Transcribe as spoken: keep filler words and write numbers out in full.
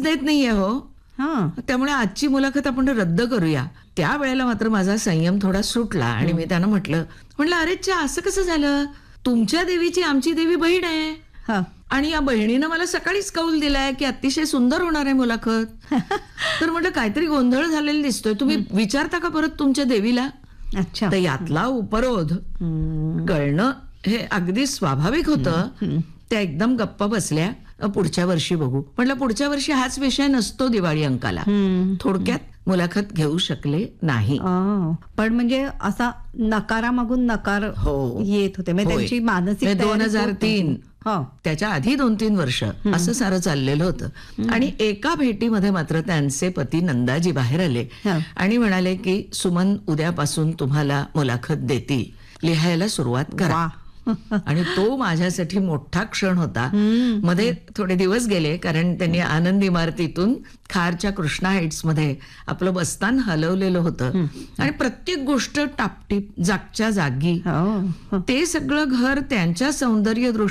देत नाहीये हो. हा त्यामुळे आजची मुलाखत आपण रद्द करूया. त्यावेळेला मात्र माझा संयम थोडा सुटला आणि मी त्यांना म्हटलं म्हटलं अरे च्या असं कसं झालं, तुमच्या देवीची आमची देवी बहीण आहे हा आणि या बहिणीनं मला सकाळीच कौल दिलाय की अतिशय सुंदर होणार आहे मुलाखत. तर म्हटलं काहीतरी गोंधळ झालेला दिसतोय, तुम्ही विचारता का परत तुमच्या देवीला. अच्छा. तर यातला उपरोध कळणं हे अगदी स्वाभाविक होतं. त्या एकदम गप्पा बसल्या. पुढच्या वर्षी बघू म्हटलं. पुढच्या वर्षी हाच विषय नसतो दिवाळी अंकाला. थोडक्यात मुलाखत घेऊ शकले नाही. आ, पण म्हणजे असा नकारामागून नकार हो. येत होते म्हणजे होय. त्यांची मानसिक म्हणजे दोन हजार तीन हा त्याच्या आधी दोन तीन वर्ष असं सारं चाललेलं होतं. आणि एका भेटीमध्ये मात्र त्यांचे पती नंदाजी बाहेर आले हा. आणि म्हणाले की सुमन उद्यापासून तुम्हाला मुलाखत देतील, लिहायला सुरुवात करा. वा. आणि तो माझ्यासाठी मोठा क्षण होता. मध्ये थोडे दिवस गेले कारण त्यांनी आनंद इमारतीतून खारच्या कृष्णा हाईट्स मध्ये आपलं बस्तान हलवलेलं होतं आणि प्रत्येक गोष्ट टापटीप जागच्या जागी. हो. ते सगळं घर त्यांच्या सौंदर्य